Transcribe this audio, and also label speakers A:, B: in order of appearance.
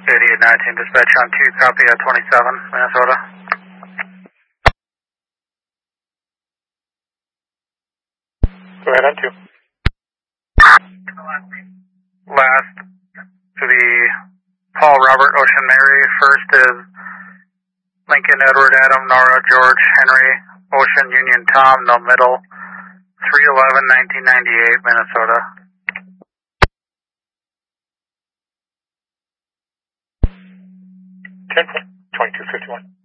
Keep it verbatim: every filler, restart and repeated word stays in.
A: eighty-eight nineteen, dispatch on two, copy at twenty-seven, Minnesota.
B: Go ahead on two.
A: Last to the Paul Robert Ocean Mary. First is Lincoln Edward Adam Nora George Henry Ocean Union Tom, no middle, three eleven nineteen ninety-eight, Minnesota.
B: ten twenty-two fifty-one.